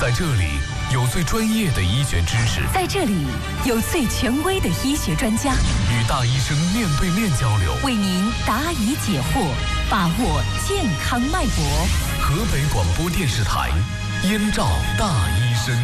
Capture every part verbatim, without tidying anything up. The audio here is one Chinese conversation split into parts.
在这里有最专业的医学知识， 在这里有最权威的医学专家， 与大医生面对面交流， 为您答疑解惑，把握健康脉搏。 河北广播电视台燕赵大医生。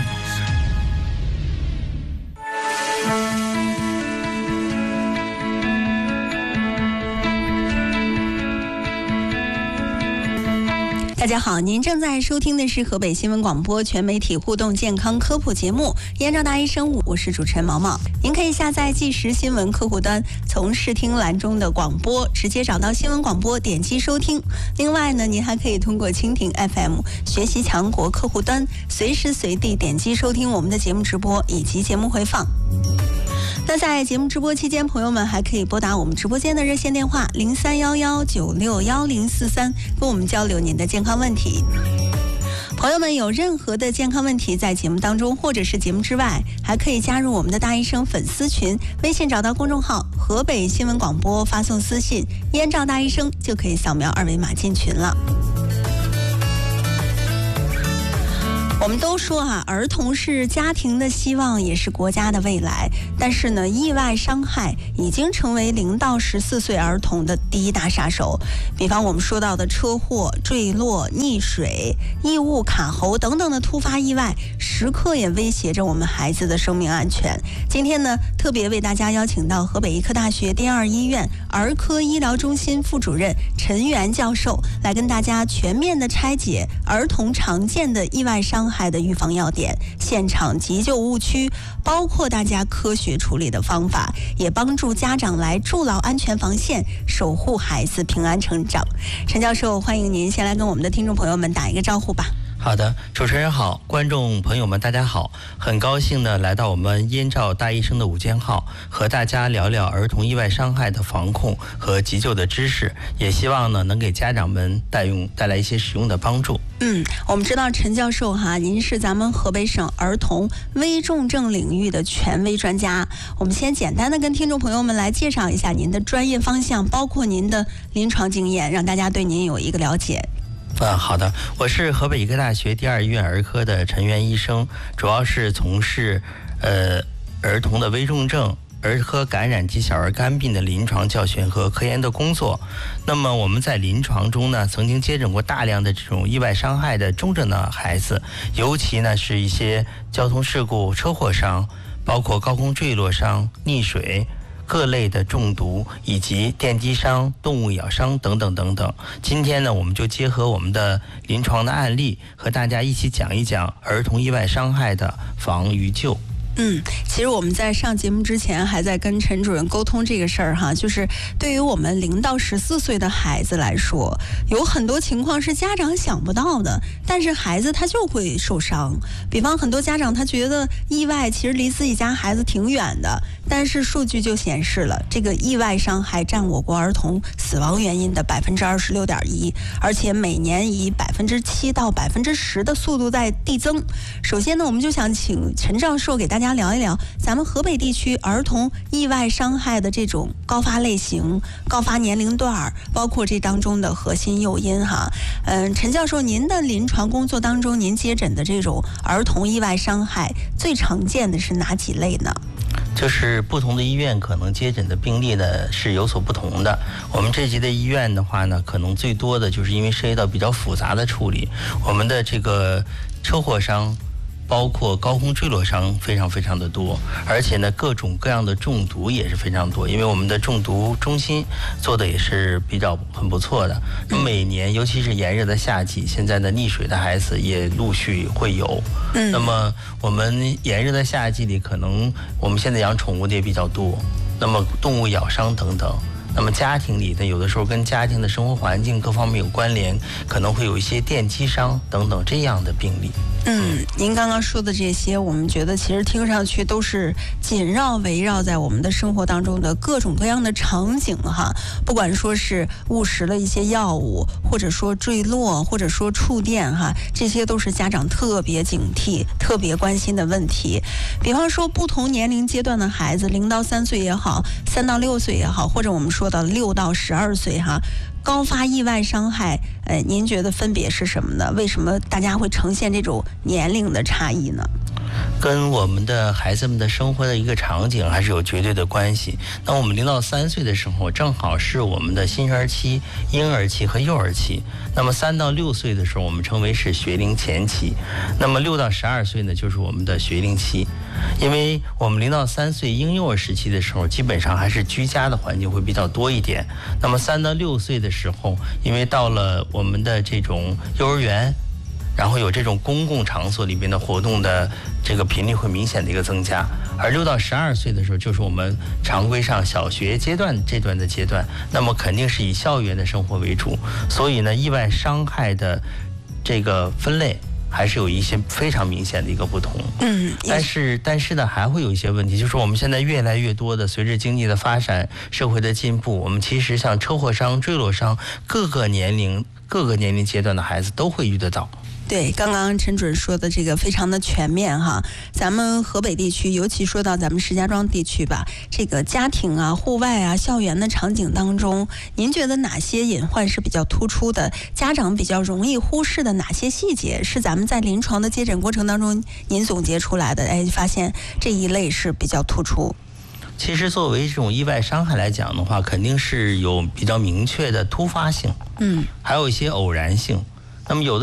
大家好，您正在收听的是河北新闻广播全媒体互动健康科普节目《燕赵大医生》，我是主持人毛毛。您可以下载即时新闻客户端，从视听栏中的广播直接找到新闻广播，点击收听。另外呢，您还可以通过蜻蜓 F M 学习强国客户端，随时随地点击收听我们的节目直播以及节目回放。那在节目直播期间，朋友们还可以拨打我们直播间的热线电话零三幺幺九六幺零四三，跟我们交流您的健康问题。朋友们有任何的健康问题，在节目当中或者是节目之外，还可以加入我们的大医生粉丝群，微信找到公众号河北新闻广播，发送私信燕赵大医生，就可以扫描二维码进群了。我们都说啊，儿童是家庭的希望，也是国家的未来。但是呢，意外伤害已经成为零到十四岁儿童的第一大杀手。比方我们说到的车祸、坠落、溺水、异物卡喉等等的突发意外，时刻也威胁着我们孩子的生命安全。今天呢，特别为大家邀请到河北医科大学第二医院儿科医疗中心副主任陈元教授，来跟大家全面的拆解儿童常见的意外伤害的预防要点、现场急救误区，包括大家科学处理的方法，也帮助家长来筑牢安全防线，守护孩子平安成长。陈教授，欢迎您先来跟我们的听众朋友们打一个招呼吧。 好的，主持人好，观众朋友们大家好，很高兴呢来到我们燕赵大医生的午间号，和大家聊聊儿童意外伤害的防控和急救的知识，也希望呢能给家长们带用带来一些实用的帮助。 嗯，我们知道陈教授哈，您是咱们河北省儿童危重症领域的权威专家。我们先简单的跟听众朋友们来介绍一下您的专业方向，包括您的临床经验，让大家对您有一个了解。 嗯，好的，我是河北医科大学第二医院儿科的陈元医生，主要是从事呃儿童的危重症、儿科感染及小儿肝病的临床教学和科研的工作。那么我们在临床中呢，曾经接诊过大量的这种意外伤害的重症的孩子，尤其呢是一些交通事故、车祸伤，包括高空坠落伤、溺水、各类的中毒以及电击伤、动物咬伤等等等等。今天呢，我们就结合我们的临床的案例，和大家一起讲一讲儿童意外伤害的防与救。 嗯，其实我们在上节目之前还在跟陈主任沟通这个事儿哈，就是对于我们零到十四岁的孩子来说，有很多情况是家长想不到的，但是孩子他就会受伤。比方很多家长他觉得意外其实离自己家孩子挺远的，但是数据就显示了，这个意外伤害占我国儿童死亡原因的百分之二十六点一，而且每年以百分之七到百分之十的速度在递增。首先呢，我们就想请陈教授给大家聊一聊咱们河北地区儿童意外伤害的这种高发类型、高发年龄段，包括这当中的核心诱因哈。嗯，陈教授，您的临床工作当中，您接诊的这种儿童意外伤害最常见的是哪几类呢？ 就是不同的医院可能接诊的病例呢是有所不同的。我们这级的医院的话呢，可能最多的就是因为涉及到比较复杂的处理，我们的这个车祸伤，包括高空坠落伤非常非常的多，而且呢各种各样的中毒也是非常多，因为我们的中毒中心做的也是比较很不错的。每年尤其是炎热的夏季，现在的溺水的孩子也陆续会有。嗯，那么我们炎热的夏季里，可能我们现在养宠物的也比较多，那么动物咬伤等等。那么家庭里呢，有的时候跟家庭的生活环境各方面有关联，可能会有一些电击伤等等这样的病例。 嗯，您刚刚说的这些，我们觉得其实听上去都是紧绕围绕在我们的生活当中的各种各样的场景哈。不管说是误食了一些药物，或者说坠落，或者说触电哈，这些都是家长特别警惕、特别关心的问题。比方说，不同年龄阶段的孩子，零到三岁也好，三到六岁也好，或者我们说说到六到十二岁哈，高发意外伤害，呃，您觉得分别是什么呢？为什么大家会呈现这种年龄的差异呢？ 跟我们的孩子们的生活的一个场景还是有绝对的关系。那我们零到三岁的时候，正好是我们的新生儿期、婴儿期和幼儿期。那么三到六岁的时候，我们称为是学龄前期。那么六到十二岁呢，就是我们的学龄期。因为我们零到三岁婴幼儿时期的时候，基本上还是居家的环境会比较多一点。那么三到六岁的时候，因为到了我们的这种幼儿园，然后有这种公共场所里边的活动的这个频率会明显的一个增加，而六到十二岁的时候，就是我们常规上小学阶段这段的阶段，那么肯定是以校园的生活为主，所以呢，意外伤害的这个分类还是有一些非常明显的一个不同。 嗯， 但是但是呢，还会有一些问题，就是我们现在越来越多的随着经济的发展、社会的进步，我们其实像车祸伤、坠落伤，各个年龄、各个年龄阶段的孩子都会遇得到。 对，刚刚陈主任说的这个非常的全面哈。咱们河北地区，尤其说到咱们石家庄地区吧，这个家庭啊、户外啊、校园的场景当中，您觉得哪些隐患是比较突出的？家长比较容易忽视的哪些细节，是咱们在临床的接诊过程当中您总结出来的？哎，发现这一类是比较突出。 其实作为这种意外伤害来讲的话，肯定是有比较明确的突发性， 嗯， 还有一些偶然性。那么有的